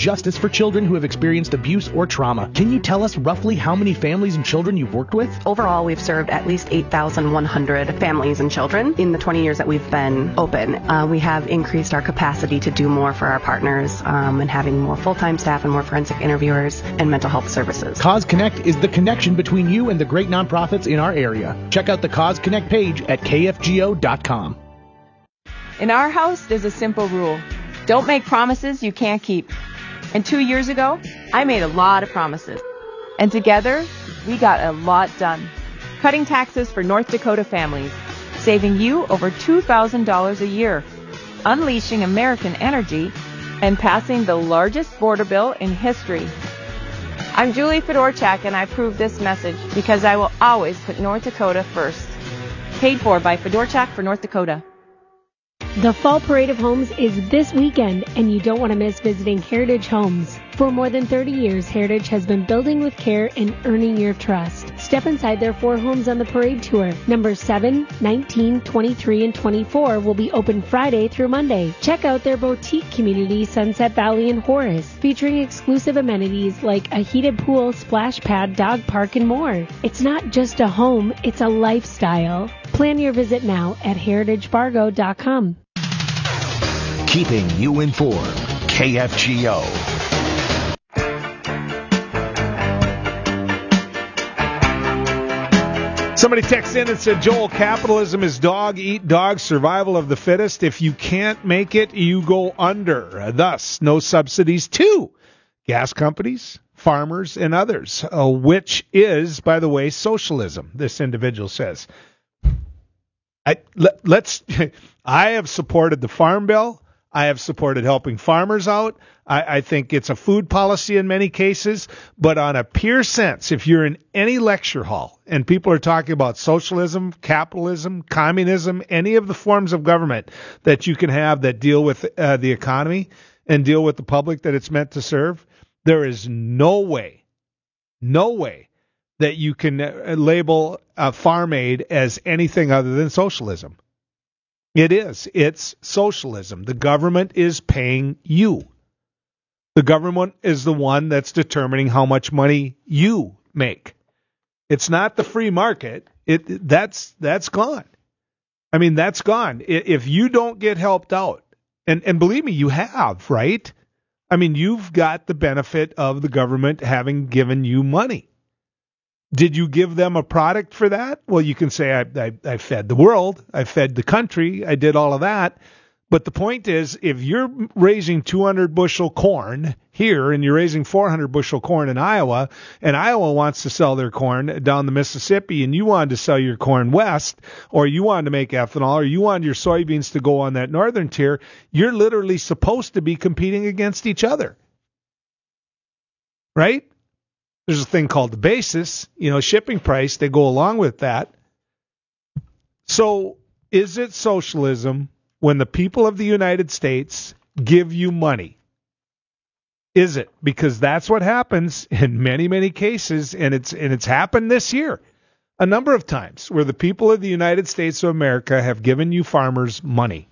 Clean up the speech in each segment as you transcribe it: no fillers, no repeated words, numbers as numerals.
justice for children who have experienced abuse or trauma. Can you tell us roughly how many families and children you've worked with? Overall, we've served at least 8,100 families and children in the 20 years that we've been open. We have increased our capacity to do more for our partners and having more full-time staff and more forensic interviewers and mental health services. Cause Connect is the connection between you and the great nonprofits in our area. Check out the Cause Connect page at kfgo.com. In our house, there's a simple rule. Don't make promises you can't keep. And 2 years ago, I made a lot of promises. And together, we got a lot done. Cutting taxes for North Dakota families, saving you over $2,000 a year, unleashing American energy, and passing the largest border bill in history. I'm Julie Fedorchak, and I approve this message because I will always put North Dakota first. Paid for by Fedorchak for North Dakota. The Fall Parade of Homes is this weekend, and you don't want to miss visiting Heritage Homes. For more than 30 years, Heritage has been building with care and earning your trust. Step inside their 4 homes on the parade tour. Numbers 7, 19, 23, and 24 will be open Friday through Monday. Check out their boutique community, Sunset Valley in Horace, featuring exclusive amenities like a heated pool, splash pad, dog park, and more. It's not just a home, it's a lifestyle. Plan your visit now at heritagefargo.com. Keeping you informed. KFGO. Somebody texted in and said, Joel, capitalism is dog eat dog, survival of the fittest. If you can't make it, you go under. Thus, no subsidies to gas companies, farmers, and others, which is, by the way, socialism, this individual says. I have supported the Farm Bill. I have supported helping farmers out. I think it's a food policy in many cases. But on a pure sense, if you're in any lecture hall and people are talking about socialism, capitalism, communism, any of the forms of government that you can have that deal with the economy and deal with the public that it's meant to serve, there is no way that you can label Farm Aid as anything other than socialism. It is. It's socialism. The government is paying you. The government is the one that's determining how much money you make. It's not the free market. That's gone. I mean, that's gone. If you don't get helped out, and believe me, you have, right? I mean, you've got the benefit of the government having given you money. Did you give them a product for that? Well, you can say I fed the world, I fed the country, I did all of that. But the point is, if you're raising 200 bushel corn here and you're raising 400 bushel corn in Iowa, and Iowa wants to sell their corn down the Mississippi, and you wanted to sell your corn west, or you wanted to make ethanol, or you wanted your soybeans to go on that northern tier, you're literally supposed to be competing against each other. Right? There's a thing called the basis, shipping price. They go along with that. So is it socialism when the people of the United States give you money? Is it? Because that's what happens in many, many cases, and it's happened this year a number of times where the people of the United States of America have given you farmers money.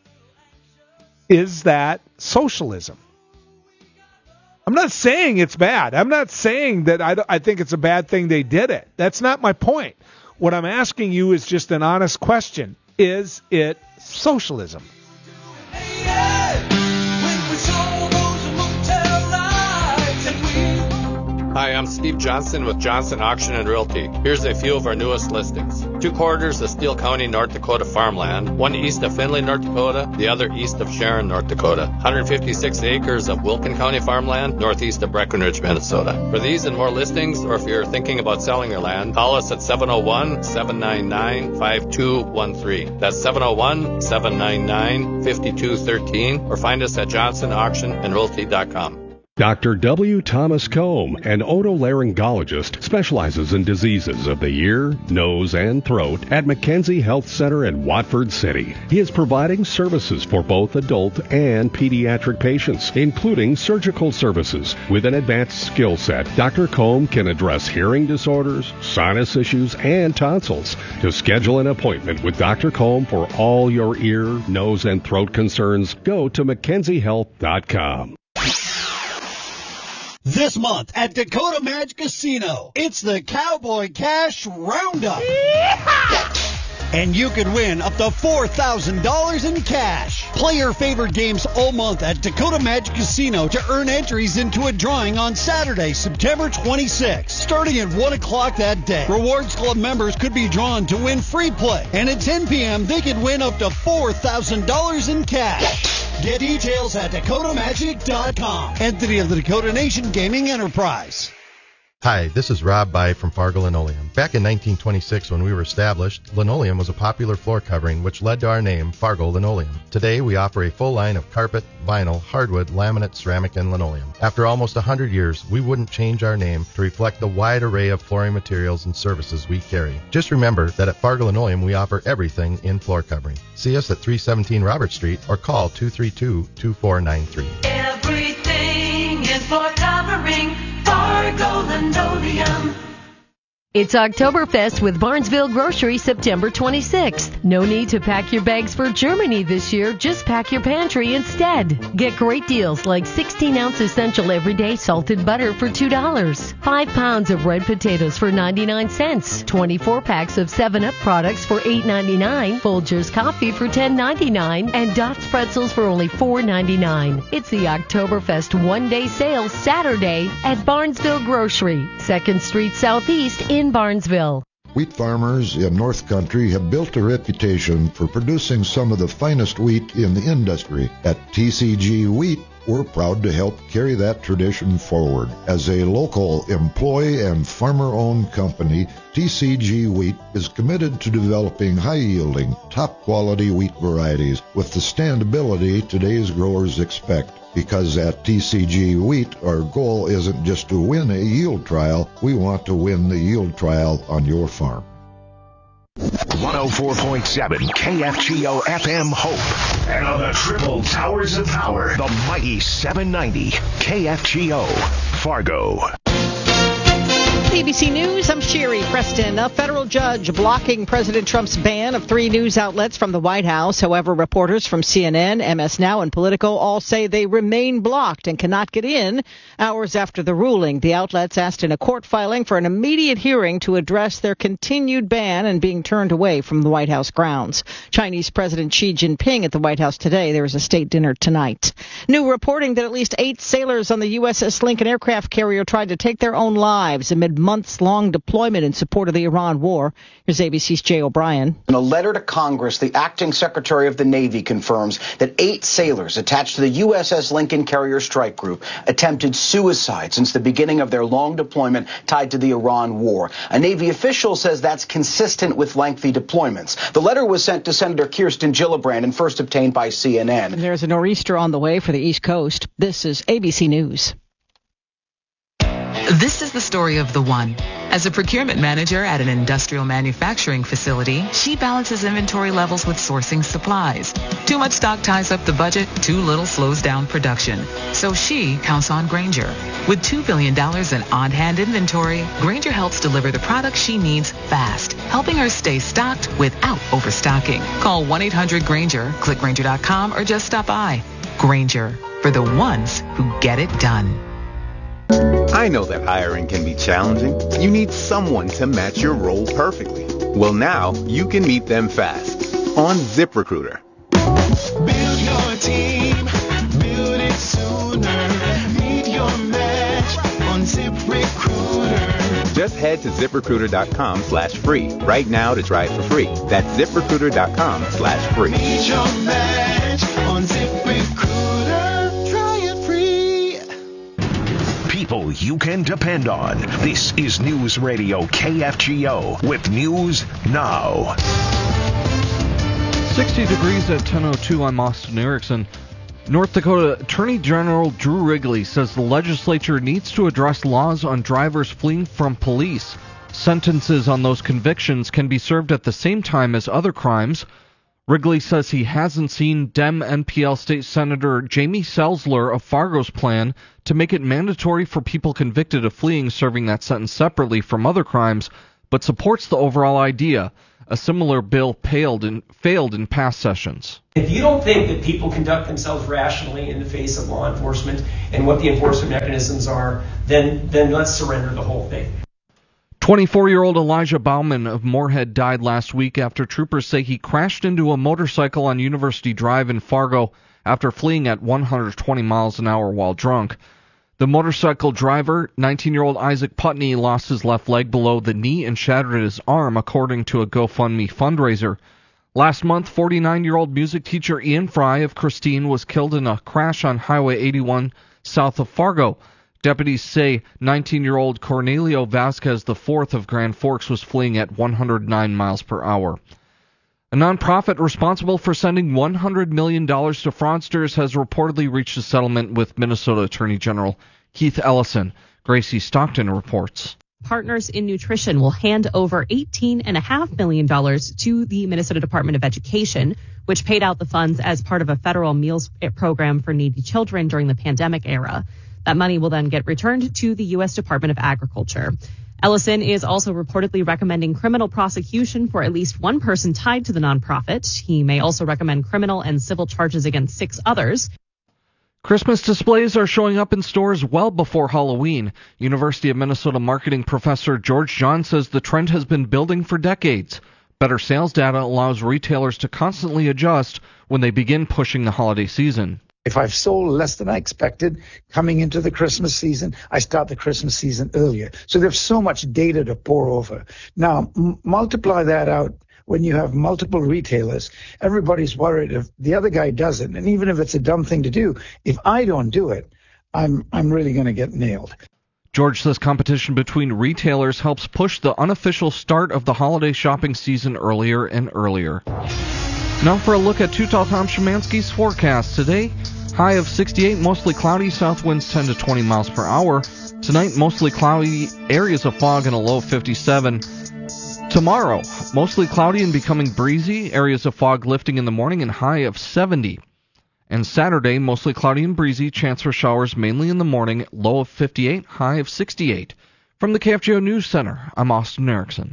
Is that socialism? I'm not saying it's bad. I'm not saying that I think it's a bad thing they did it. That's not my point. What I'm asking you is just an honest question. Is it socialism? Hi, I'm Steve Johnson with Johnson Auction and Realty. Here's a few of our newest listings. 2 quarters of Steele County, North Dakota farmland, one east of Findlay, North Dakota, the other east of Sharon, North Dakota. 156 acres of Wilkin County farmland, northeast of Breckenridge, Minnesota. For these and more listings, or if you're thinking about selling your land, call us at 701-799-5213. That's 701-799-5213, or find us at johnsonauctionandrealty.com. Dr. W. Thomas Combe, an otolaryngologist, specializes in diseases of the ear, nose, and throat at McKenzie Health Center in Watford City. He is providing services for both adult and pediatric patients, including surgical services. With an advanced skill set, Dr. Combe can address hearing disorders, sinus issues, and tonsils. To schedule an appointment with Dr. Combe for all your ear, nose, and throat concerns, go to McKenzieHealth.com. This month at Dakota Match Casino, it's the Cowboy Cash Roundup. Yeehaw! And you could win up to $4,000 in cash. Play your favorite games all month at Dakota Match Casino to earn entries into a drawing on Saturday, September 26th, starting at 1 o'clock that day. Rewards Club members could be drawn to win free play. And at 10 p.m., they could win up to $4,000 in cash. Get details at DakotaMagic.com. Entity of the Dakota Nation Gaming Enterprise. Hi, this is Rob By from Fargo Linoleum. Back in 1926, when we were established, linoleum was a popular floor covering, which led to our name, Fargo Linoleum. Today, we offer a full line of carpet, vinyl, hardwood, laminate, ceramic, and linoleum. After almost 100 years, we wouldn't change our name to reflect the wide array of flooring materials and services we carry. Just remember that at Fargo Linoleum, we offer everything in floor covering. See us at 317 Robert Street or call 232-2493. Everything in floor covering. Fargo Linoleum. It's Oktoberfest with Barnesville Grocery September 26th. No need to pack your bags for Germany this year. Just pack your pantry instead. Get great deals like 16-ounce essential everyday salted butter for $2, 5 pounds of red potatoes for 99 cents, 24 packs of 7-Up products for $8.99, Folgers coffee for $10.99, and Dots pretzels for only $4.99. It's the Oktoberfest one-day sale Saturday at Barnesville Grocery, 2nd Street Southeast in Barnesville. Wheat farmers in North Country have built a reputation for producing some of the finest wheat in the industry. At TCG Wheat, we're proud to help carry that tradition forward. As a local employee and farmer-owned company, TCG Wheat is committed to developing high-yielding, top-quality wheat varieties with the standability today's growers expect. Because at TCG Wheat, our goal isn't just to win a yield trial, we want to win the yield trial on your farm. 104.7 KFGO FM Hope. And on the triple towers of power, the mighty 790 KFGO Fargo. ABC News, I'm Sherry Preston. A federal judge blocking President Trump's ban of 3 news outlets from the White House. However, reporters from CNN, MS Now, and Politico all say they remain blocked and cannot get in. Hours after the ruling, the outlets asked in a court filing for an immediate hearing to address their continued ban and being turned away from the White House grounds. Chinese President Xi Jinping at the White House today. There is a state dinner tonight. New reporting that at least 8 sailors on the USS Lincoln aircraft carrier tried to take their own lives amid months-long deployment in support of the Iran war. Here's ABC's Jay O'Brien. In a letter to Congress, the acting Secretary of the Navy confirms that 8 sailors attached to the USS Lincoln Carrier Strike Group attempted suicide since the beginning of their long deployment tied to the Iran war. A Navy official says that's consistent with lengthy deployments. The letter was sent to Senator Kirsten Gillibrand and first obtained by CNN. There's a nor'easter on the way for the East Coast. This is ABC News. This is the story of the one. As a procurement manager at an industrial manufacturing facility, she balances inventory levels with sourcing supplies. Too much stock ties up the budget, too little slows down production. So she counts on Grainger. With $2 billion in on-hand inventory, Grainger helps deliver the products she needs fast, helping her stay stocked without overstocking. Call 1-800-GRAINGER, click Grainger.com, or just stop by. Grainger, for the ones who get it done. I know that hiring can be challenging. You need someone to match your role perfectly. Well, now you can meet them fast on ZipRecruiter. Build your team, build it sooner. Meet your match on ZipRecruiter. Just head to ZipRecruiter.com/free right now to try it for free. That's ZipRecruiter.com/free. Meet your match on ZipRecruiter. Try it free. People you can depend on. This is News Radio KFGO with News Now. 60 degrees at 10:02. I'm Austin Erickson. North Dakota Attorney General Drew Wrigley says the legislature needs to address laws on drivers fleeing from police. Sentences on those convictions can be served at the same time as other crimes. Wrigley says he hasn't seen Dem NPL State Senator Jamie Selzler of Fargo's plan to make it mandatory for people convicted of fleeing serving that sentence separately from other crimes, but supports the overall idea. A similar bill failed in past sessions. If you don't think that people conduct themselves rationally in the face of law enforcement and what the enforcement mechanisms are, then let's surrender the whole thing. 24-year-old Elijah Bauman of Moorhead died last week after troopers say he crashed into a motorcycle on University Drive in Fargo after fleeing at 120 miles an hour while drunk. The motorcycle driver, 19-year-old Isaac Putney, lost his left leg below the knee and shattered his arm, according to a GoFundMe fundraiser. Last month, 49-year-old music teacher Ian Fry of Christine was killed in a crash on Highway 81 south of Fargo. Deputies say 19-year-old Cornelio Vasquez IV of Grand Forks was fleeing at 109 miles per hour. A nonprofit responsible for sending $100 million to fraudsters has reportedly reached a settlement with Minnesota Attorney General Keith Ellison. Gracie Stockton reports. Partners in Nutrition will hand over $18.5 million to the Minnesota Department of Education, which paid out the funds as part of a federal meals program for needy children during the pandemic era. That money will then get returned to the U.S. Department of Agriculture. Ellison is also reportedly recommending criminal prosecution for at least one person tied to the nonprofit. He may also recommend criminal and civil charges against 6 others. Christmas displays are showing up in stores well before Halloween. University of Minnesota marketing professor George John says the trend has been building for decades. Better sales data allows retailers to constantly adjust when they begin pushing the holiday season. If I've sold less than I expected coming into the Christmas season, I start the Christmas season earlier. So there's so much data to pour over. Now, multiply that out. When you have multiple retailers, everybody's worried if the other guy doesn't. And even if it's a dumb thing to do, if I don't do it, I'm really going to get nailed. George says competition between retailers helps push the unofficial start of the holiday shopping season earlier and earlier. Now for a look at Tom Szymanski's forecast. Today, high of 68, mostly cloudy, south winds 10 to 20 miles per hour. Tonight, mostly cloudy, areas of fog and a low of 57. Tomorrow, mostly cloudy and becoming breezy, areas of fog lifting in the morning and high of 70. And Saturday, mostly cloudy and breezy, chance for showers mainly in the morning, low of 58, high of 68. From the KFGO News Center, I'm Austin Erickson.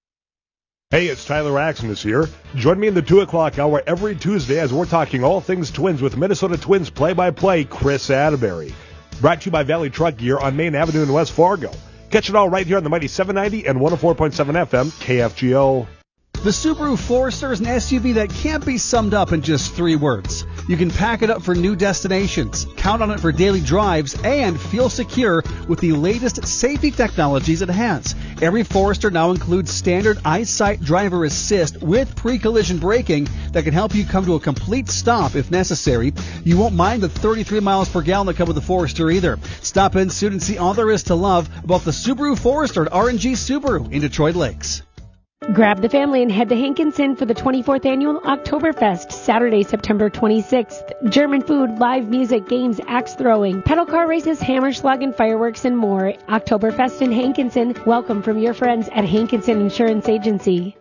Hey, it's Tyler Axenis here. Join me in the 2 o'clock hour every Tuesday as we're talking all things Twins with Minnesota Twins play-by-play Chris Atterbury. Brought to you by Valley Truck Gear on Main Avenue in West Fargo. Catch it all right here on the mighty 790 and 104.7 FM KFGO. The Subaru Forester is an SUV that can't be summed up in just 3 words. You can pack it up for new destinations, count on it for daily drives, and feel secure with the latest safety technologies it has. Every Forester now includes standard EyeSight driver assist with pre-collision braking that can help you come to a complete stop if necessary. You won't mind the 33 miles per gallon that come with the Forester either. Stop in soon and see all there is to love about the Subaru Forester at R&G Subaru in Detroit Lakes. Grab the family and head to Hankinson for the 24th Annual Oktoberfest, Saturday, September 26th. German food, live music, games, axe throwing, pedal car races, hammerschlag, and fireworks, and more. Oktoberfest in Hankinson. Welcome from your friends at Hankinson Insurance Agency.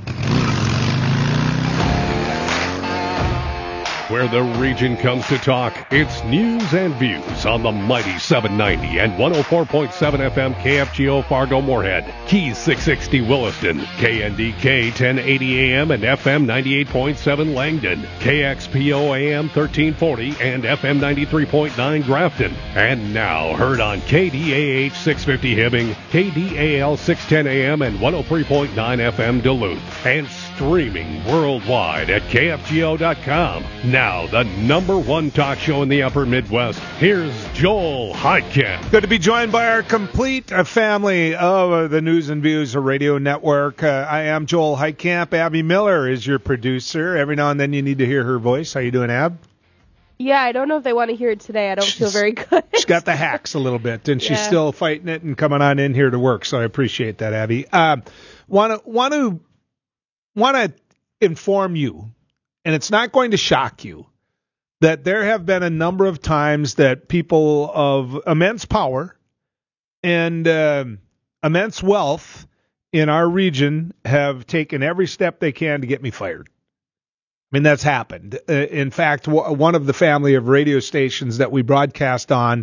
Where the region comes to talk, it's news and views on the mighty 790 and 104.7 FM KFGO Fargo Moorhead, Keys 660 Williston, KNDK 1080 AM and FM 98.7 Langdon, KXPO AM 1340 and FM 93.9 Grafton, and now heard on KDAH 650 Hibbing, KDAL 610 AM and 103.9 FM Duluth, and streaming worldwide at KFGO.com. Now, the #1 talk show in the upper Midwest. Here's Joel Heitkamp. Good to be joined by our complete family of the News and Views Radio Network. I am Joel Heitkamp. Abby Miller is your producer. Every now and then you need to hear her voice. How you doing, Ab? Yeah, I don't know if they want to hear it today. I don't feel very good. She's got the hacks a little bit, and she's still fighting it and coming on in here to work, so I appreciate that, Abby. Want to inform you, and it's not going to shock you, that there have been a number of times that people of immense power and immense wealth in our region have taken every step they can to get me fired. I mean, that's happened. In fact, one of the family of radio stations that we broadcast on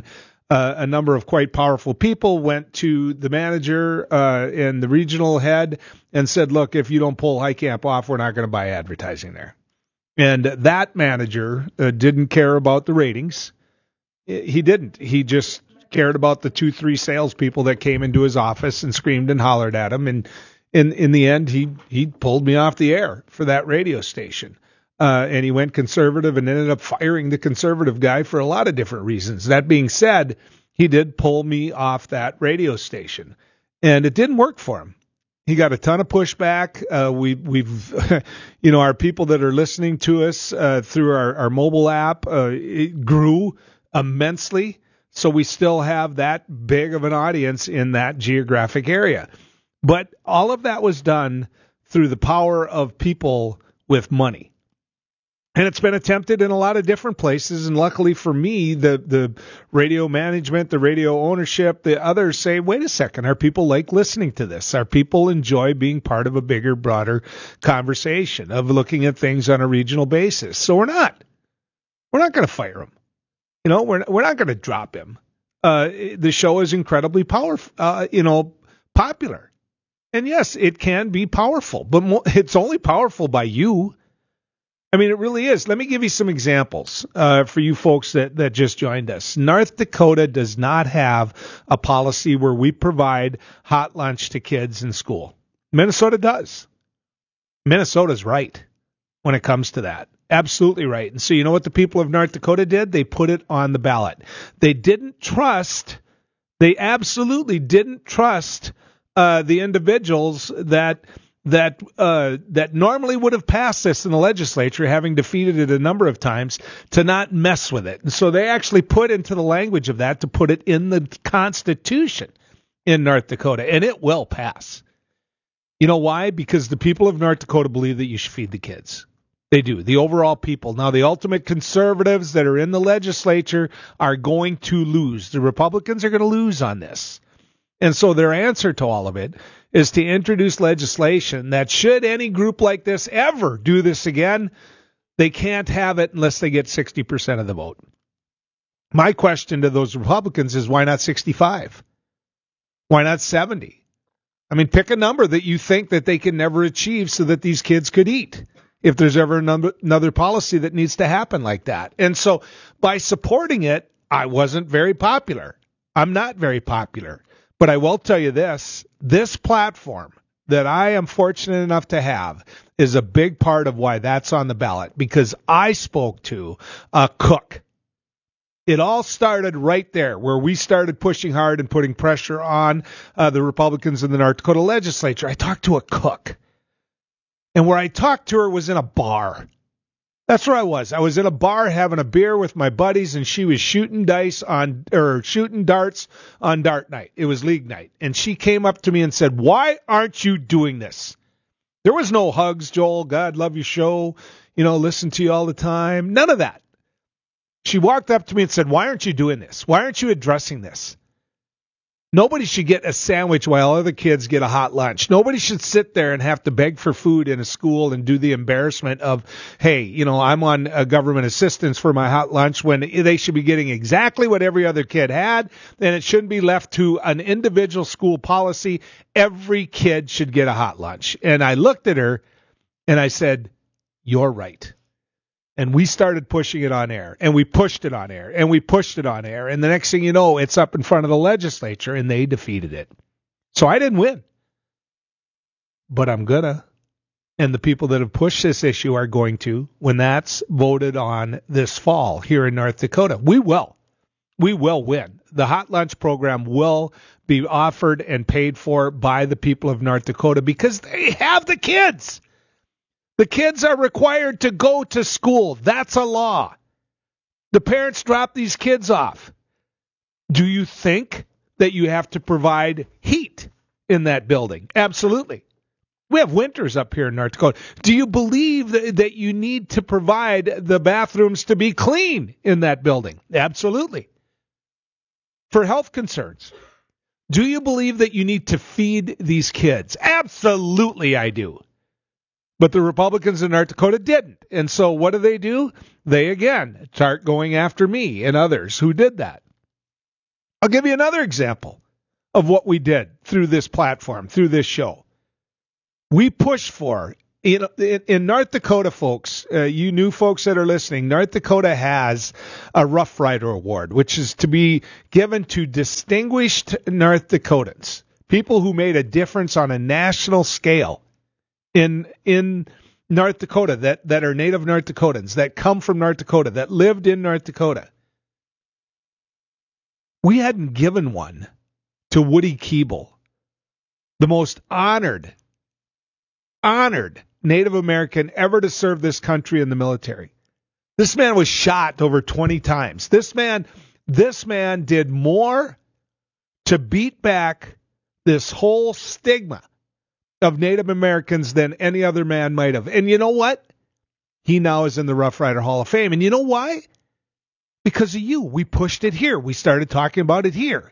a number of quite powerful people went to the manager and the regional head and said, look, if you don't pull Heitkamp off, we're not going to buy advertising there. And that manager didn't care about the ratings. He didn't. He just cared about the 2-3 salespeople that came into his office and screamed and hollered at him. And in the end, he pulled me off the air for that radio station. And he went conservative and ended up firing the conservative guy for a lot of different reasons. That being said, he did pull me off that radio station, and it didn't work for him. He got a ton of pushback. We've our people that are listening to us through our mobile app, it grew immensely. So we still have that big of an audience in that geographic area. But all of that was done through the power of people with money. And it's been attempted in a lot of different places. And luckily for me, the radio management, the radio ownership, the others say, wait a second, our people like listening to this. Our people enjoy being part of a bigger, broader conversation of looking at things on a regional basis. So we're not going to fire him. We're not going to drop him. The show is incredibly popular. And yes, it can be powerful, but it's only powerful by you. I mean, it really is. Let me give you some examples for you folks that just joined us. North Dakota does not have a policy where we provide hot lunch to kids in school. Minnesota does. Minnesota's right when it comes to that. Absolutely right. And so you know what the people of North Dakota did? They put it on the ballot. They absolutely didn't trust the individuals that normally would have passed this in the legislature, having defeated it a number of times, to not mess with it. And so they actually put into the language of that to put it in the Constitution in North Dakota, and it will pass. You know why? Because the people of North Dakota believe that you should feed the kids. They do. The overall people. Now, the ultimate conservatives that are in the legislature are going to lose. The Republicans are going to lose on this. And so their answer to all of it is to introduce legislation that should any group like this ever do this again, they can't have it unless they get 60% of the vote. My question to those Republicans is, why not 65? Why not 70? I mean, pick a number that you think that they can never achieve so that these kids could eat, if there's ever another policy that needs to happen like that. And so by supporting it, I wasn't very popular. I'm not very popular. But I will tell you this platform that I am fortunate enough to have is a big part of why that's on the ballot, because I spoke to a cook. It all started right there where we started pushing hard and putting pressure on the Republicans in the North Dakota legislature. I talked to a cook. And where I talked to her was in a bar. That's where I was. I was in a bar having a beer with my buddies, and she was shooting darts on dart night. It was league night. And she came up to me and said, why aren't you doing this? There was no hugs, Joel. God, love your show. Listen to you all the time. None of that. She walked up to me and said, why aren't you doing this? Why aren't you addressing this? Nobody should get a sandwich while other kids get a hot lunch. Nobody should sit there and have to beg for food in a school and do the embarrassment of, hey, I'm on government assistance for my hot lunch, when they should be getting exactly what every other kid had, and it shouldn't be left to an individual school policy. Every kid should get a hot lunch. And I looked at her and I said, you're right. And we started pushing it on air, and we pushed it on air, and we pushed it on air. And the next thing you know, it's up in front of the legislature, and they defeated it. So I didn't win. But I'm gonna. And the people that have pushed this issue are going to, when that's voted on this fall here in North Dakota. We will win. The hot lunch program will be offered and paid for by the people of North Dakota because they have the kids. The kids are required to go to school. That's a law. The parents drop these kids off. Do you think that you have to provide heat in that building? Absolutely. We have winters up here in North Dakota. Do you believe that you need to provide the bathrooms to be clean in that building? Absolutely. For health concerns. Do you believe that you need to feed these kids? Absolutely, I do. But the Republicans in North Dakota didn't. And so what do? They, again, start going after me and others who did that. I'll give you another example of what we did through this platform, through this show. We pushed for, in North Dakota, folks, you new folks that are listening, North Dakota has a Rough Rider Award, which is to be given to distinguished North Dakotans, people who made a difference on a national scale in North Dakota, that are native North Dakotans, that come from North Dakota, that lived in North Dakota. We hadn't given one to Woody Keeble, the most honored Native American ever to serve this country in the military. This man was shot over 20 times. This man did more to beat back this whole stigma of Native Americans than any other man might have. And you know what? He now is in the Rough Rider Hall of Fame. And you know why? Because of you. We pushed it here. We started talking about it here.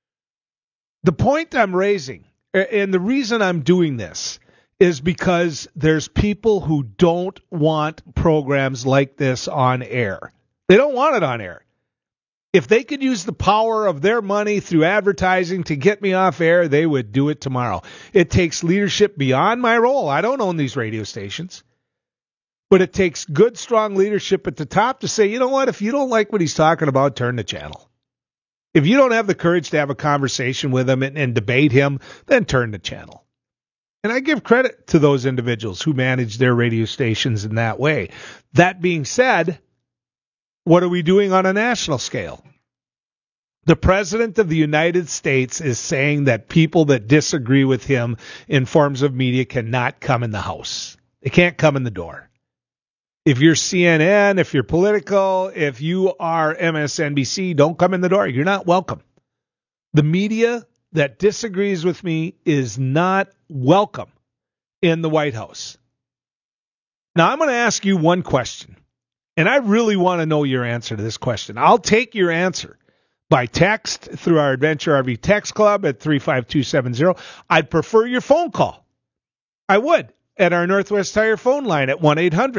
The point I'm raising, and the reason I'm doing this, is because there's people who don't want programs like this on air. They don't want it on air. If they could use the power of their money through advertising to get me off air, they would do it tomorrow. It takes leadership beyond my role. I don't own these radio stations. But it takes good, strong leadership at the top to say, you know what, if you don't like what he's talking about, turn the channel. If you don't have the courage to have a conversation with him and debate him, then turn the channel. And I give credit to those individuals who manage their radio stations in that way. That being said, what are we doing on a national scale? The President of the United States is saying that people that disagree with him in forms of media cannot come in the House. They can't come in the door. If you're CNN, if you're Politico, if you are MSNBC, don't come in the door. You're not welcome. The media that disagrees with me is not welcome in the White House. Now, I'm going to ask you one question, and I really want to know your answer to this question. I'll take your answer by text through our Adventure RV Text Club at 35270. I'd prefer your phone call. I would. At our Northwest Tire phone line at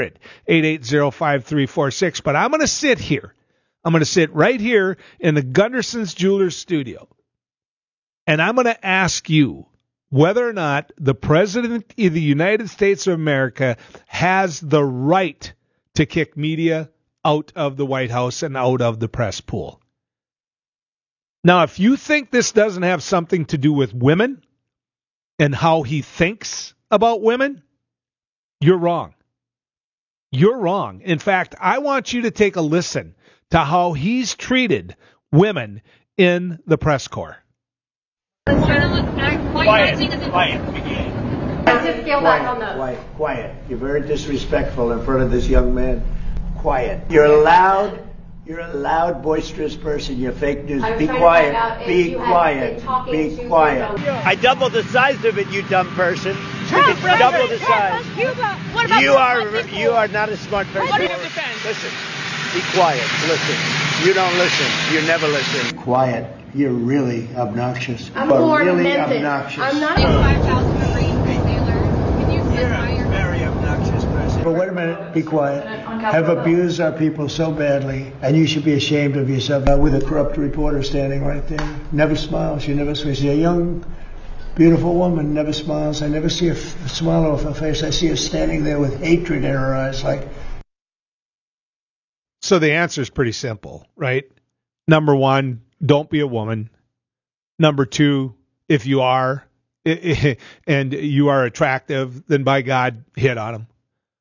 1-800-880-5346. But I'm going to sit here. I'm going to sit right here in the Gunderson's Jewelers studio. And I'm going to ask you whether or not the President of the United States of America has the right to kick media out of the White House and out of the press pool. Now, if you think this doesn't have something to do with women and how he thinks about women, you're wrong. You're wrong. In fact, I want you to take a listen to how he's treated women in the press corps. Quiet. You're very disrespectful in front of this young man. Quiet. You're a loud, boisterous person. You're fake news. Be quiet. Be quiet. Be quiet. I doubled the size of it, you dumb person. Double the size. You are not a smart person. Listen. Be quiet. Listen. You don't listen. You never listen. Quiet. You're really obnoxious. I'm really obnoxious. I'm not a 5,000 Marine sailor. Can you You're a very obnoxious person. But wait a minute. Be quiet. Have abused our people so badly, and you should be ashamed of yourself. With a corrupt reporter standing right there. Never smiles. She never smiles. She's a young, beautiful woman, never smiles. I never see a smile off her face. I see her standing there with hatred in her eyes. So the answer is pretty simple, right? Number one, don't be a woman. Number two, if you are and you are attractive, then by God, hit on them.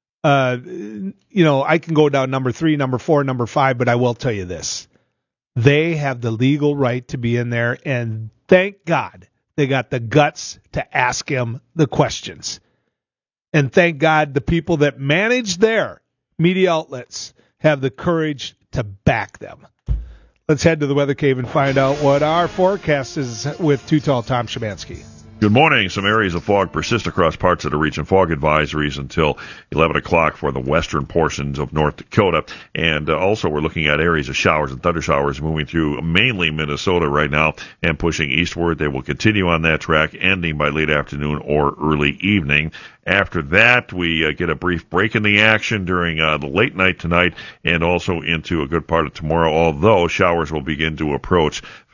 I can go down number 3, number 4, number 5, but I will tell you this. They have the legal right to be in there, and thank God they got the guts to ask him the questions. And thank God the people that manage their media outlets have the courage to back them. Let's head to the Weather Cave and find out what our forecast is with Too Tall Tom Szymanski. Good morning. Some areas of fog persist across parts of the region. Fog advisories until 11 o'clock for the western portions of North Dakota. And also we're looking at areas of showers and thunder showers moving through mainly Minnesota right now and pushing eastward. They will continue on that track, ending by late afternoon or early evening. After that, we get a brief break in the action during the late night tonight and also into a good part of tomorrow, although showers will begin to approach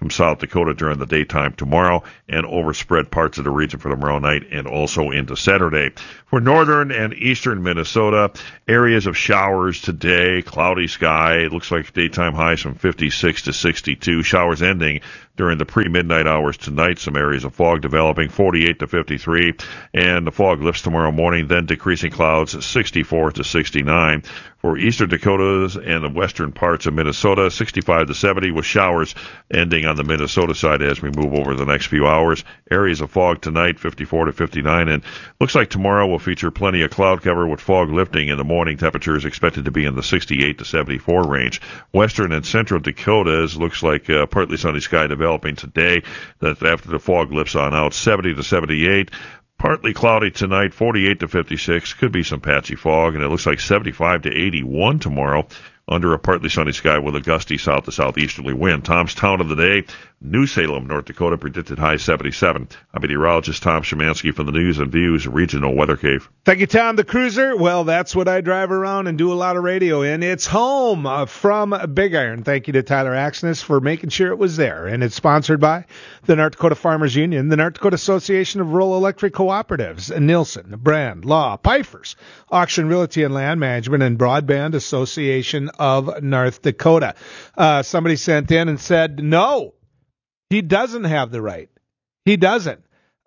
from South Dakota during the daytime tomorrow and overspread parts of the region for tomorrow night and also into Saturday. For northern and eastern Minnesota, areas of showers today, cloudy sky. It looks like daytime highs from 56 to 62. Showers ending during the pre-midnight hours tonight. Some areas of fog developing, 48 to 53. And the fog lifts tomorrow morning, then decreasing clouds, 64 to 69. For eastern Dakotas and the western parts of Minnesota, 65 to 70 with showers ending on the Minnesota side as we move over the next few hours. Areas of fog tonight, 54 to 59. And looks like tomorrow will feature plenty of cloud cover with fog lifting in the morning. Temperatures expected to be in the 68 to 74 range. Western and central Dakotas looks like partly sunny sky developing today. That after the fog lifts on out, 70 to 78. Partly cloudy tonight, 48 to 56. Could be some patchy fog, and it looks like 75 to 81 tomorrow under a partly sunny sky with a gusty south to southeasterly wind. Tom's Town of the Day, New Salem, North Dakota, predicted high 77. I'm meteorologist Tom Szymanski from the News and Views Regional Weather Cave. Thank you, Tom. The Cruiser, well, that's what I drive around and do a lot of radio in. It's home from Big Iron. Thank you to Tyler Axness for making sure it was there. And it's sponsored by the North Dakota Farmers Union, the North Dakota Association of Rural Electric Cooperatives, Nielsen, Brand, Law, Pfeiffer's, Auction Realty and Land Management, and Broadband Association of North Dakota. Somebody sent in and said, no, he doesn't have the right. He doesn't.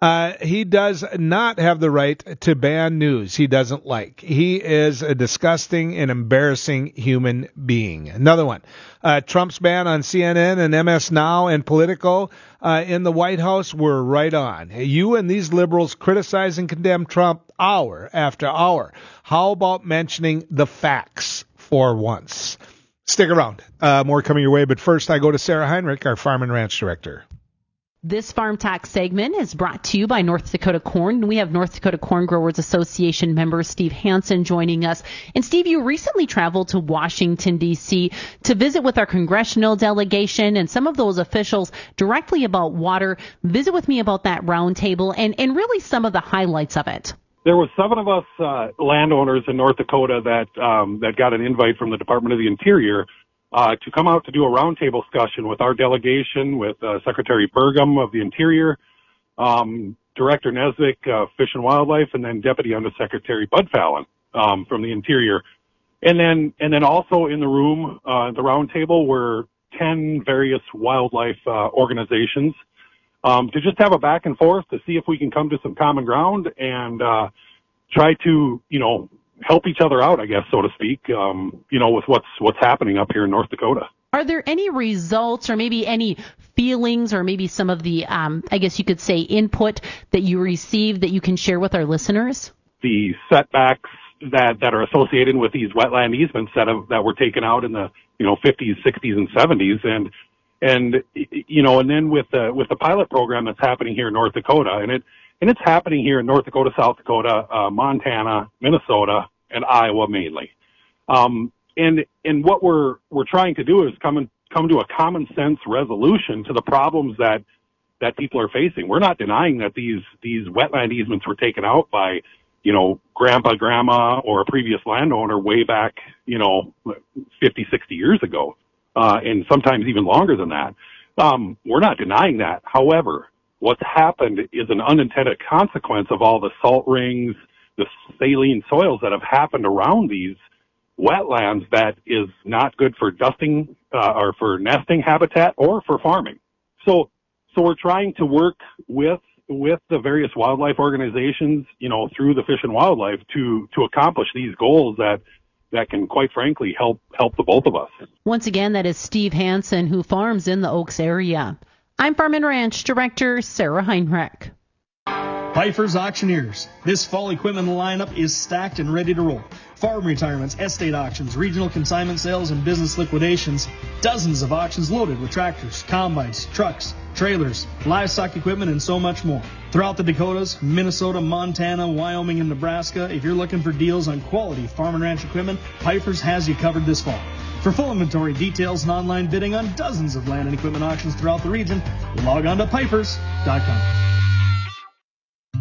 He does not have the right to ban news he doesn't like. He is a disgusting and embarrassing human being. Another one. Trump's ban on CNN and MS Now and Politico in the White House were right on. You and these liberals criticize and condemn Trump hour after hour. How about mentioning the facts for once? Stick around. More coming your way, but first I go to Sarah Heinrich, our Farm and Ranch Director. This Farm Talk segment is brought to you by North Dakota Corn. We have North Dakota Corn Growers Association member Steve Hansen joining us. And Steve, you recently traveled to Washington, D.C. to visit with our congressional delegation and some of those officials directly about water. Visit with me about that roundtable and really some of the highlights of it. There was 7 of us landowners in North Dakota that got an invite from the Department of the Interior to come out to do a roundtable discussion with our delegation, with Secretary Burgum of the Interior, Director Nesbitt, Fish and Wildlife, and then Deputy Undersecretary Bud Fallon from the Interior. And then also in the room, the roundtable were 10 various wildlife organizations to just have a back and forth to see if we can come to some common ground and try to, help each other out, I guess, so to speak, with what's happening up here in North Dakota. Are there any results or maybe any feelings or maybe some of the, I guess you could say, input that you received that you can share with our listeners? The setbacks that are associated with these wetland easements that were taken out in the 50s, 60s, and 70s, and then with the pilot program that's happening here in North Dakota, and it's happening here in North Dakota, South Dakota, Montana, Minnesota, and Iowa mainly. And what we're trying to do is come to a common sense resolution to the problems that people are facing. We're not denying that these wetland easements were taken out by, grandpa, grandma, or a previous landowner way back, 50, 60 years ago, and sometimes even longer than that. We're not denying that. However, what's happened is an unintended consequence of all the salt rings, the saline soils that have happened around these wetlands that is not good for dusting or for nesting habitat or for farming. So we're trying to work with the various wildlife organizations, through the Fish and Wildlife to accomplish these goals that can, quite frankly, help the both of us. Once again, that is Steve Hansen, who farms in the Oaks area. I'm Farm and Ranch Director Sarah Heinrich. Pfeiffer's Auctioneers. This fall equipment lineup is stacked and ready to roll. Farm retirements, estate auctions, regional consignment sales, and business liquidations. Dozens of auctions loaded with tractors, combines, trucks, trailers, livestock equipment, and so much more. Throughout the Dakotas, Minnesota, Montana, Wyoming, and Nebraska, if you're looking for deals on quality farm and ranch equipment, Pfeiffer's has you covered this fall. For full inventory details and online bidding on dozens of land and equipment auctions throughout the region, log on to Pfeiffer's.com.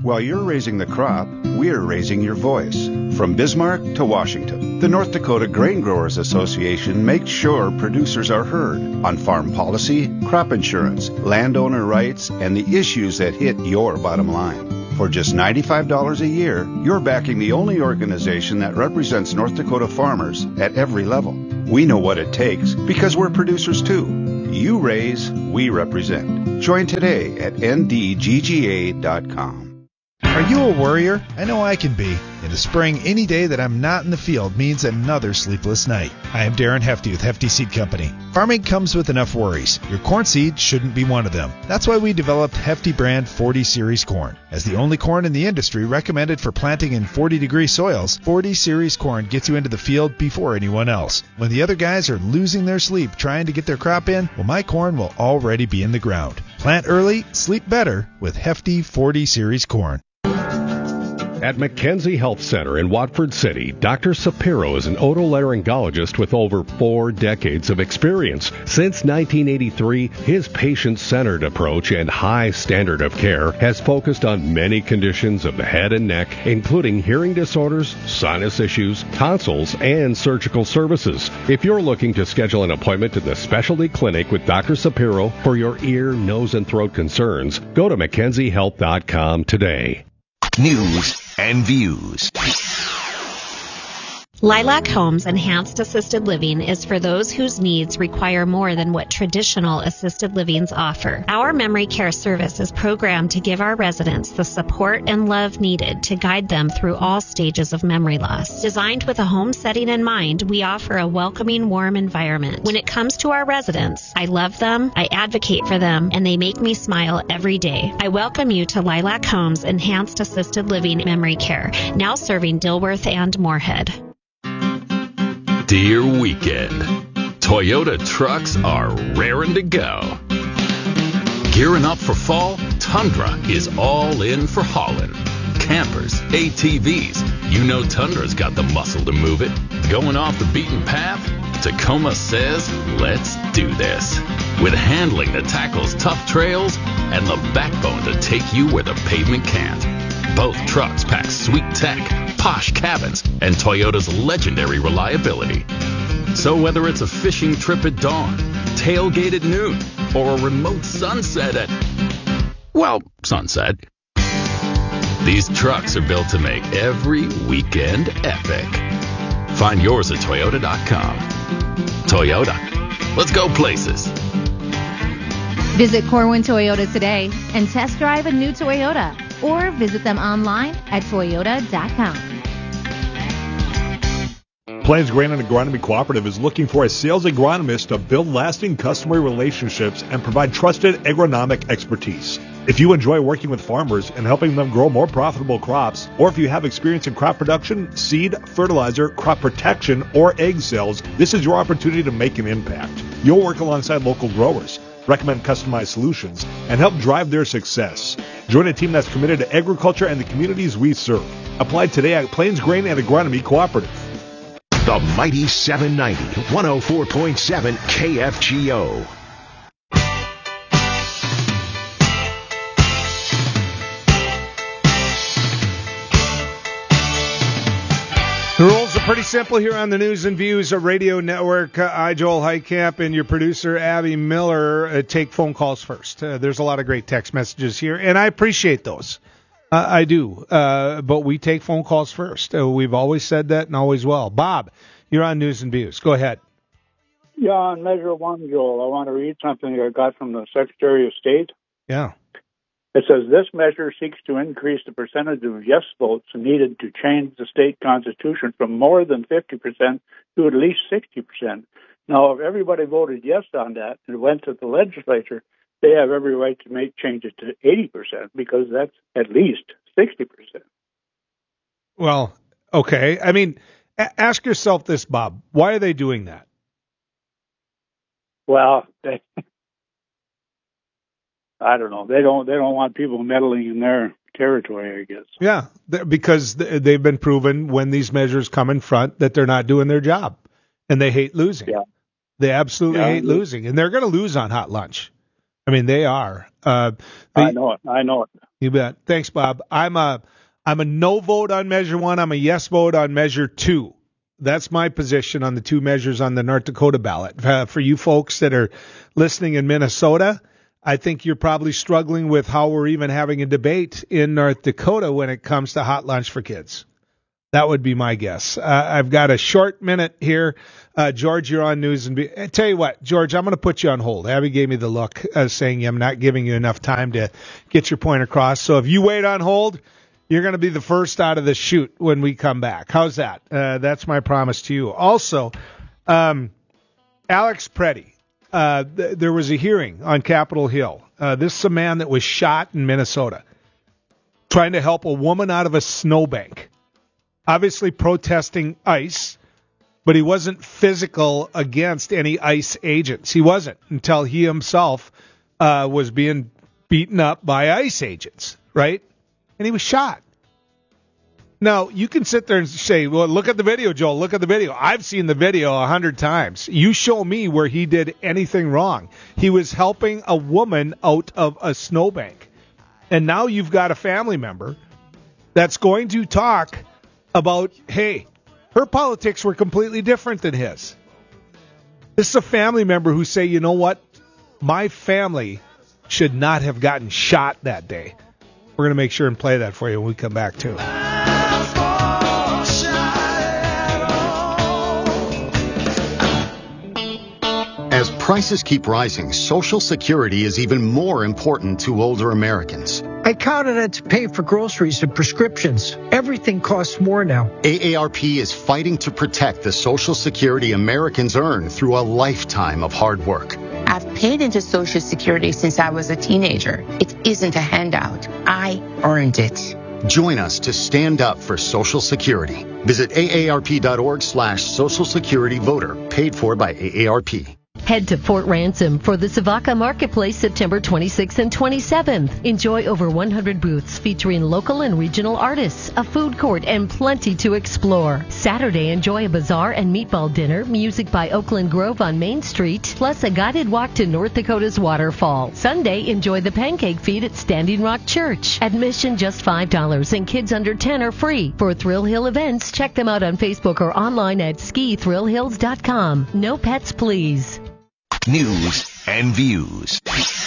While you're raising the crop, we're raising your voice. From Bismarck to Washington, the North Dakota Grain Growers Association makes sure producers are heard on farm policy, crop insurance, landowner rights, and the issues that hit your bottom line. For just $95 a year, you're backing the only organization that represents North Dakota farmers at every level. We know what it takes because we're producers too. You raise, we represent. Join today at ndgga.com. Are you a worrier? I know I can be. In the spring, any day that I'm not in the field means another sleepless night. I am Darren Hefty with Hefty Seed Company. Farming comes with enough worries. Your corn seed shouldn't be one of them. That's why we developed Hefty brand 40 Series corn. As the only corn in the industry recommended for planting in 40-degree soils, 40 Series corn gets you into the field before anyone else. When the other guys are losing their sleep trying to get their crop in, well, my corn will already be in the ground. Plant early, sleep better with Hefty 40 Series corn. At McKenzie Health Center in Watford City, Dr. Sapiro is an otolaryngologist with over 4 decades of experience. Since 1983, his patient-centered approach and high standard of care has focused on many conditions of the head and neck, including hearing disorders, sinus issues, tonsils, and surgical services. If you're looking to schedule an appointment in the specialty clinic with Dr. Sapiro for your ear, nose, and throat concerns, go to McKenzieHealth.com today. News and views. Lilac Homes Enhanced Assisted Living is for those whose needs require more than what traditional assisted livings offer. Our memory care service is programmed to give our residents the support and love needed to guide them through all stages of memory loss. Designed with a home setting in mind, we offer a welcoming, warm environment. When it comes to our residents, I love them, I advocate for them, and they make me smile every day. I welcome you to Lilac Homes Enhanced Assisted Living Memory Care, now serving Dilworth and Moorhead. Dear weekend, Toyota trucks are raring to go. Gearing up for fall, Tundra is all in for hauling. Campers, ATVs, you know Tundra's got the muscle to move it. Going off the beaten path? Tacoma says, let's do this. With handling that tackles tough trails and the backbone to take you where the pavement can't. Both trucks pack sweet tech, posh cabins, and Toyota's legendary reliability. So whether it's a fishing trip at dawn, tailgate at noon, or a remote sunset at, well, sunset, these trucks are built to make every weekend epic. Find yours at Toyota.com. Toyota, let's go places. Visit Corwin Toyota today and test drive a new Toyota, or visit them online at Toyota.com. Plains Grain and Agronomy Cooperative is looking for a sales agronomist to build lasting customer relationships and provide trusted agronomic expertise. If you enjoy working with farmers and helping them grow more profitable crops, or if you have experience in crop production, seed, fertilizer, crop protection, or egg sales, this is your opportunity to make an impact. You'll work alongside local growers, recommend customized solutions, and help drive their success. Join a team that's committed to agriculture and the communities we serve. Apply today at Plains Grain and Agronomy Cooperative. The Mighty 790, 104.7 KFGO. The rules are pretty simple here on the News and Views Radio Network. I, Joel Heitkamp, and your producer, Abby Miller, take phone calls first. There's a lot of great text messages here, and I appreciate those. I do. But we take phone calls first. We've always said that and always will. Bob, you're on News and Views. Go ahead. Yeah, on Measure 1, Joel, I want to read something I got from the Secretary of State. Yeah. It says, this measure seeks to increase the percentage of yes votes needed to change the state constitution from more than 50% to at least 60%. Now, if everybody voted yes on that and went to the legislature, they have every right to change it to 80% because that's at least 60%. Well, okay. I mean, ask yourself this, Bob. Why are they doing that? Well, I don't know. They don't want people meddling in their territory, I guess. Yeah, because they've been proven when these measures come in front that they're not doing their job, and they hate losing. Yeah. They absolutely hate losing, and they're going to lose on hot lunch. I mean, they are. I know it. You bet. Thanks, Bob. I'm a no vote on Measure 1. I'm a yes vote on Measure 2. That's my position on the two measures on the North Dakota ballot. For you folks that are listening in Minnesota, I think you're probably struggling with how we're even having a debate in North Dakota when it comes to hot lunch for kids. That would be my guess. I've got a short minute here. George, you're on News and I tell you what, George, I'm going to put you on hold. Abby gave me the look saying I'm not giving you enough time to get your point across. So if you wait on hold, you're going to be the first out of the chute when we come back. How's that? That's my promise to you. Also, Alex Preddy, there was a hearing on Capitol Hill. This is a man that was shot in Minnesota trying to help a woman out of a snowbank, obviously protesting ICE, but he wasn't physical against any ICE agents. He wasn't until he himself was being beaten up by ICE agents, right? And he was shot. Now, you can sit there and say, well, look at the video, Joel. Look at the video. I've seen the video 100 times. You show me where he did anything wrong. He was helping a woman out of a snowbank. And now you've got a family member that's going to talk about, hey, her politics were completely different than his. This is a family member who say, you know what? My family should not have gotten shot that day. We're going to make sure and play that for you when we come back, too. As prices keep rising, Social Security is even more important to older Americans. I count on it to pay for groceries and prescriptions. Everything costs more now. AARP is fighting to protect the Social Security Americans earn through a lifetime of hard work. I've paid into Social Security since I was a teenager. It isn't a handout. I earned it. Join us to stand up for Social Security. Visit aarp.org/Social Security Voter, paid for by AARP. Head to Fort Ransom for the Savaca Marketplace September 26th and 27th. Enjoy over 100 booths featuring local and regional artists, a food court, and plenty to explore. Saturday, enjoy a bazaar and meatball dinner, music by Oakland Grove on Main Street, plus a guided walk to North Dakota's waterfall. Sunday, enjoy the pancake feed at Standing Rock Church. Admission just $5 and kids under 10 are free. For Thrill Hill events, check them out on Facebook or online at skithrillhills.com. No pets, please. News and views.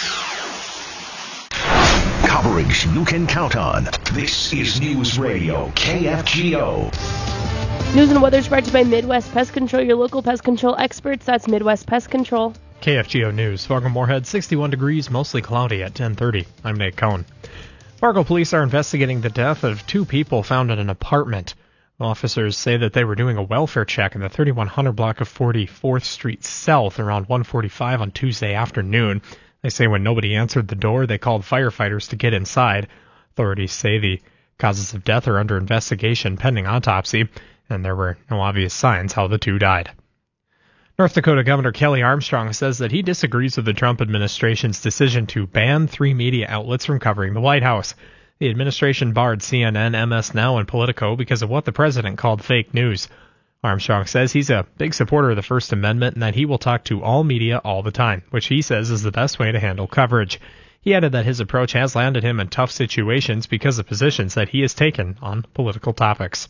Coverage you can count on. This is News Radio KFGO. News and weather brought to you by Midwest Pest Control, your local pest control experts. That's Midwest Pest Control. KFGO News. Fargo-Moorhead, 61 degrees, mostly cloudy at 10:30. I'm Nate Cohn. Fargo police are investigating the death of two people found in an apartment. Officers say that they were doing a welfare check in the 3100 block of 44th Street South around 1:45 on Tuesday afternoon. They say when nobody answered the door, they called firefighters to get inside. Authorities say the causes of death are under investigation pending autopsy, and there were no obvious signs how the two died. North Dakota Governor Kelly Armstrong says that he disagrees with the Trump administration's decision to ban 3 media outlets from covering the White House. The administration barred CNN, MS Now, and Politico because of what the president called fake news. Armstrong says he's a big supporter of the First Amendment and that he will talk to all media all the time, which he says is the best way to handle coverage. He added that his approach has landed him in tough situations because of positions that he has taken on political topics.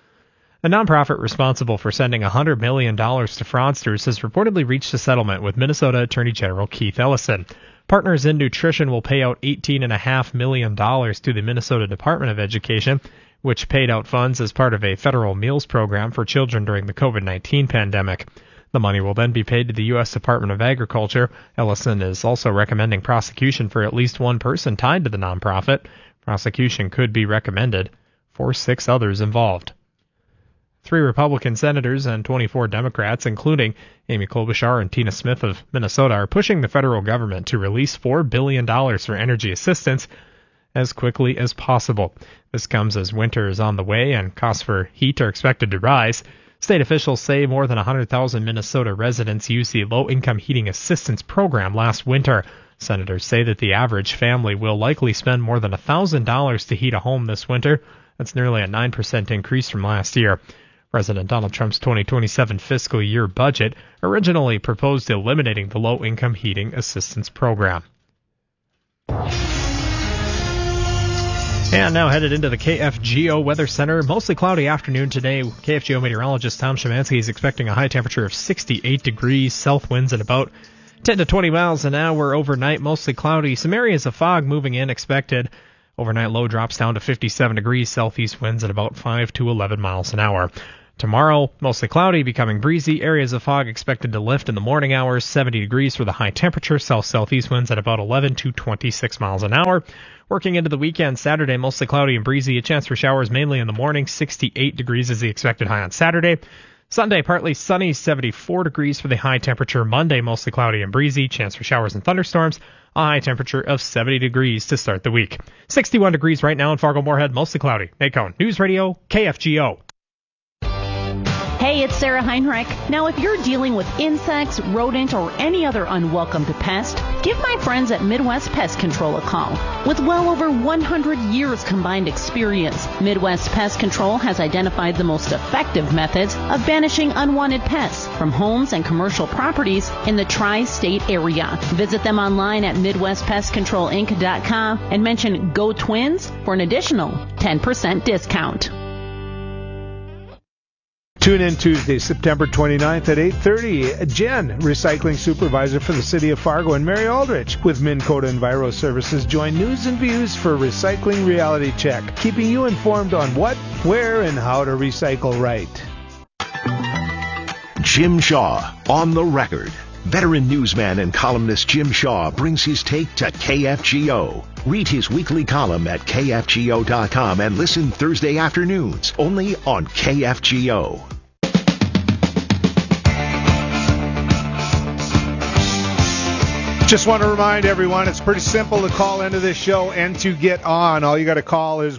A nonprofit responsible for sending $100 million to fraudsters has reportedly reached a settlement with Minnesota Attorney General Keith Ellison. Partners in Nutrition will pay out $18.5 million to the Minnesota Department of Education, which paid out funds as part of a federal meals program for children during the COVID-19 pandemic. The money will then be paid to the U.S. Department of Agriculture. Ellison is also recommending prosecution for at least one person tied to the nonprofit. Prosecution could be recommended for 6 others involved. 3 Republican senators and 24 Democrats, including Amy Klobuchar and Tina Smith of Minnesota, are pushing the federal government to release $4 billion for energy assistance as quickly as possible. This comes as winter is on the way and costs for heat are expected to rise. State officials say more than 100,000 Minnesota residents used the low-income heating assistance program last winter. Senators say that the average family will likely spend more than $1,000 to heat a home this winter. That's nearly a 9% increase from last year. President Donald Trump's 2027 fiscal year budget originally proposed eliminating the low-income heating assistance program. And now headed into the KFGO Weather Center. Mostly cloudy afternoon today. KFGO meteorologist Tom Szymanski is expecting a high temperature of 68 degrees, south winds at about 10 to 20 miles an hour overnight. Mostly cloudy. Some areas of fog moving in expected. Overnight low drops down to 57 degrees, southeast winds at about 5 to 11 miles an hour. Tomorrow, mostly cloudy, becoming breezy. Areas of fog expected to lift in the morning hours. 70 degrees for the high temperature. South-southeast winds at about 11 to 26 miles an hour. Working into the weekend, Saturday, mostly cloudy and breezy. A chance for showers mainly in the morning. 68 degrees is the expected high on Saturday. Sunday, partly sunny, 74 degrees for the high temperature. Monday, mostly cloudy and breezy. Chance for showers and thunderstorms. A high temperature of 70 degrees to start the week. 61 degrees right now in Fargo-Moorhead, mostly cloudy. Nate Cohn, News Radio, KFGO. Hey, it's Sarah Heinrich. Now, if you're dealing with insects, rodent, or any other unwelcome pest, give my friends at Midwest Pest Control a call. With well over 100 years combined experience, Midwest Pest Control has identified the most effective methods of banishing unwanted pests from homes and commercial properties in the tri-state area. Visit them online at MidwestPestControlInc.com and mention Go Twins for an additional 10% discount. Tune in Tuesday, September 29th at 8:30. Jen, recycling supervisor for the city of Fargo, and Mary Aldrich with Minn Kota Enviro Services join News and Views for Recycling Reality Check, keeping you informed on what, where, and how to recycle right. Jim Shaw on the record. Veteran newsman and columnist Jim Shaw brings his take to KFGO. Read his weekly column at KFGO.com and listen Thursday afternoons only on KFGO. Just want to remind everyone, it's pretty simple to call into this show and to get on. All you got to call is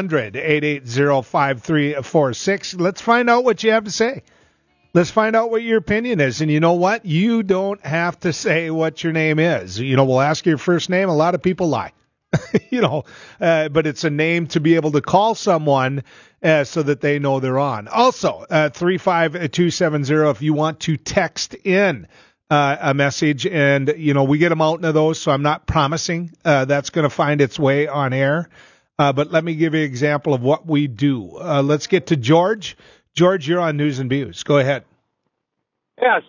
1-800-880-5346. Let's find out what you have to say. Let's find out what your opinion is. And you know what? You don't have to say what your name is. We'll ask you your first name. A lot of people lie. But it's a name to be able to call someone so that they know they're on. Also, 35270 if you want to text in a message, and we get them out into those, so I'm not promising that's going to find its way on air. But let me give you an example of what we do. Let's get to George. George, you're on News and Views. Go ahead. Yes,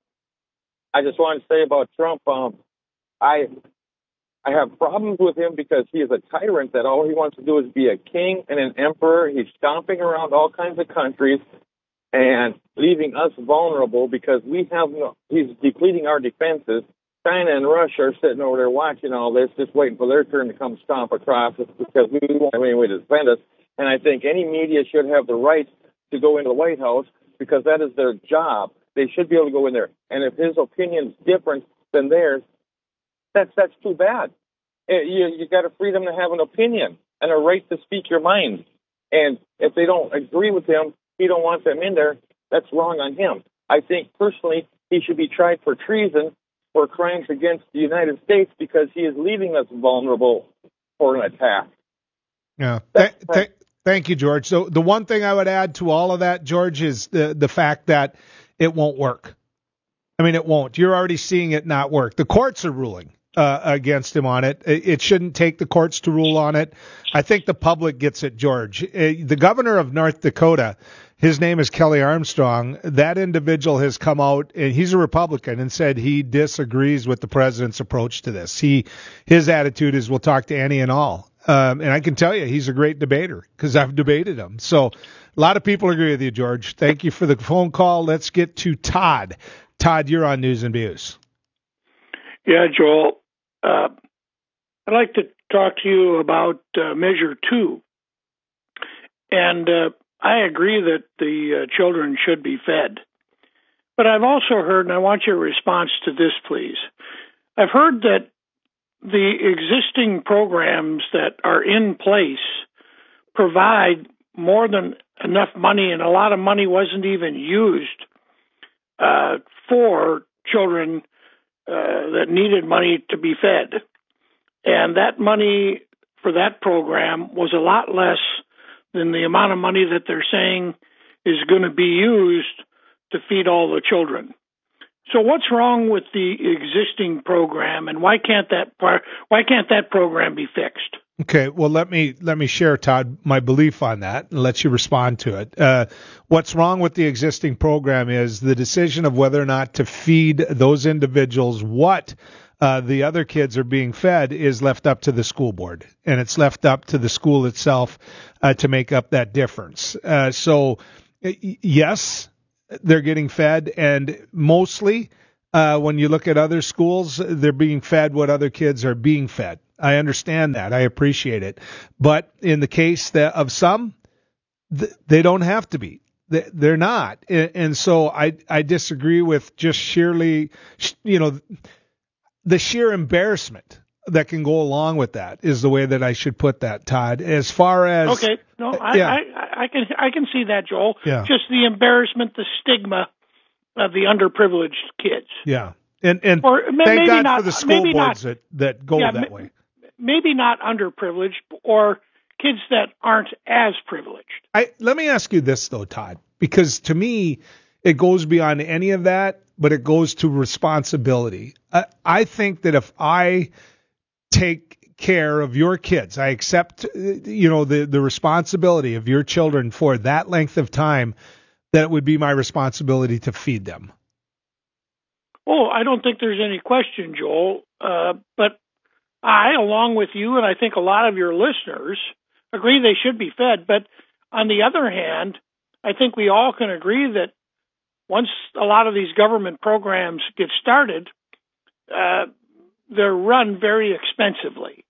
I just wanted to say about Trump. I have problems with him because he is a tyrant that all he wants to do is be a king and an emperor. He's stomping around all kinds of countries and leaving us vulnerable because he's depleting our defenses. China and Russia are sitting over there watching all this, just waiting for their turn to come stomp across us because we won't have any way to defend us. And I think any media should have the right to go into the White House because that is their job. They should be able to go in there. And if his opinion's different than theirs, that's too bad. You got a freedom to have an opinion and a right to speak your mind. And if they don't agree with him, he don't want them in there, that's wrong on him. I think personally he should be tried for treason for crimes against the United States because he is leaving us vulnerable for an attack. Yeah. Thank you, George. So the one thing I would add to all of that, George, is the fact that it won't work. I mean, it won't. You're already seeing it not work. The courts are ruling against him on it. It shouldn't take the courts to rule on it. I think the public gets it, George. The governor of North Dakota, his name is Kelly Armstrong. That individual has come out, and he's a Republican, and said he disagrees with the president's approach to this. His attitude is we'll talk to any and all. And I can tell you he's a great debater because I've debated him. So a lot of people agree with you, George. Thank you for the phone call. Let's get to Todd. Todd, you're on News and Views. Yeah, Joel. I'd like to talk to you about Measure 2. And I agree that the children should be fed. But I've also heard, and I want your response to this, please. I've heard that the existing programs that are in place provide more than enough money, and a lot of money wasn't even used for children that needed money to be fed. And that money for that program was a lot less than the amount of money that they're saying is going to be used to feed all the children. So what's wrong with the existing program, and why can't that program be fixed? Okay, well, let me share, Todd, my belief on that and let you respond to it. What's wrong with the existing program is the decision of whether or not to feed those individuals what the other kids are being fed is left up to the school board, and it's left up to the school itself to make up that difference. So, yes, they're getting fed, and mostly when you look at other schools, they're being fed what other kids are being fed. I understand that. I appreciate it. But in the case of some, they don't have to be. They're not. And so I disagree with just sheerly, the sheer embarrassment that can go along with that is the way that I should put that, Todd. As far as okay, no, I can see that, Joel. Yeah. Just the embarrassment, the stigma of the underprivileged kids. Yeah, and or thank God not, for the school boards that go that way. Maybe not underprivileged, or kids that aren't as privileged. Let me ask you this though, Todd, because to me it goes beyond any of that, but it goes to responsibility. I think that if I take care of your kids, I accept, the responsibility of your children for that length of time, that it would be my responsibility to feed them. Oh, I don't think there's any question, Joel. But I, along with you, and I think a lot of your listeners, agree they should be fed. But on the other hand, I think we all can agree that once a lot of these government programs get started, they're run very expensively.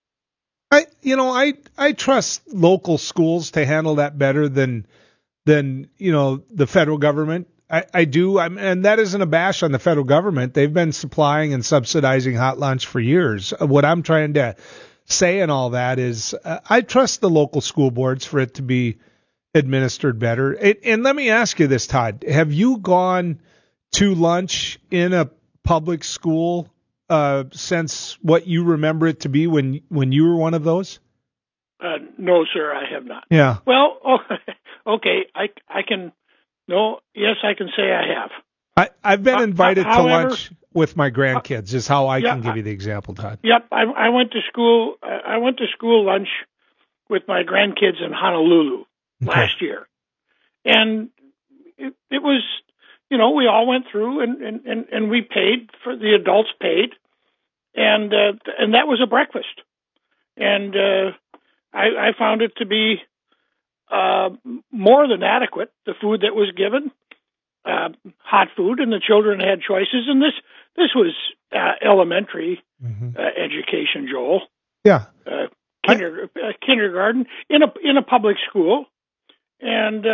I trust local schools to handle that better than the federal government. I do, and that isn't a bash on the federal government. They've been supplying and subsidizing hot lunch for years. What I'm trying to say in all that is I trust the local school boards for it to be administered better. And let me ask you this, Todd. Have you gone to lunch in a public school since what you remember it to be when you were one of those? No, sir, I have not. Yeah. Well, okay, I can... No, yes, I can say I have. I've been invited to lunch with my grandkids. Is how I can give you the example, Todd. Yep, I went to school. I went to school lunch with my grandkids in Honolulu last year, and it was, we all went through and we paid for the adults paid, and that was a breakfast, and I found it to be more than adequate, the food that was given, hot food, and the children had choices. And this was elementary education, Joel. Yeah. Kindergarten in a public school, and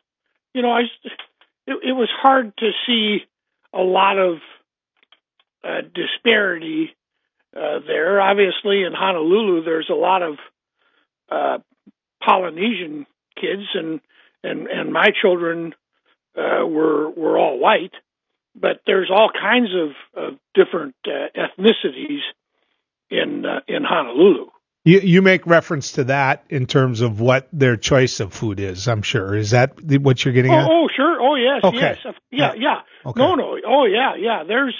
it was hard to see a lot of disparity there. Obviously, in Honolulu, there's a lot of Polynesian kids, and my children were all white, but there's all kinds of different ethnicities in Honolulu. You make reference to that in terms of what their choice of food is, I'm sure. Is that what you're getting at? Oh, sure. Oh, yes, okay. Yes. Yeah. Okay. No. Oh, yeah. There's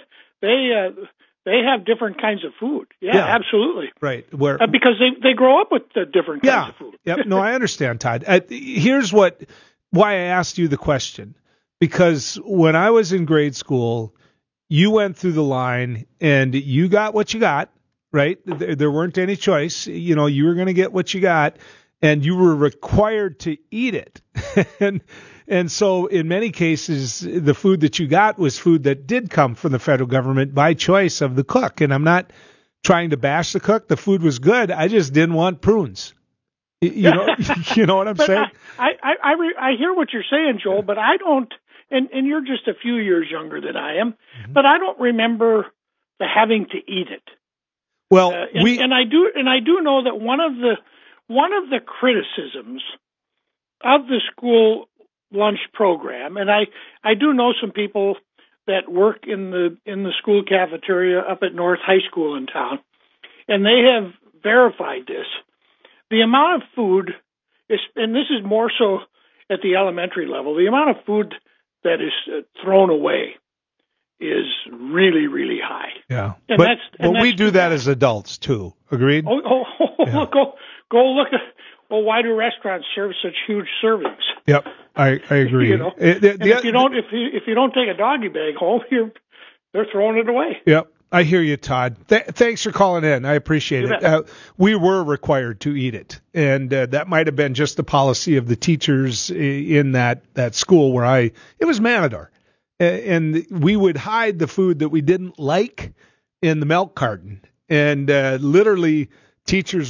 they have different kinds of food. Yeah. Absolutely. Right. Where because they grow up with different kinds of food. Yep. No, I understand, Todd. Here's why I asked you the question. Because when I was in grade school, you went through the line and you got what you got, right? There weren't any choice. You were going to get what you got, and you were required to eat it. And so in many cases, the food that you got was food that did come from the federal government by choice of the cook. And I'm not trying to bash the cook. The food was good. I just didn't want prunes. You know what I'm saying? I hear what you're saying, Joel, but I don't, and you're just a few years younger than I am, but I don't remember the having to eat it. Well, and I do know that one of the criticisms of the school lunch program, and I do know some people that work in the school cafeteria up at North High School in town, and they have verified this. The amount of food is, and this is more so at the elementary level, the amount of food that is thrown away is really, really high. Yeah. And but that's we do that as adults too. Agreed? Yeah. Go look at, well, why do restaurants serve such huge servings? Yep. I agree. You know? If you don't take a doggy bag home, they're throwing it away. Yep. I hear you, Todd. Thanks for calling in. I appreciate it. We were required to eat it, and that might have been just the policy of the teachers in that school where it was Matador. And we would hide the food that we didn't like in the milk carton. And literally, teachers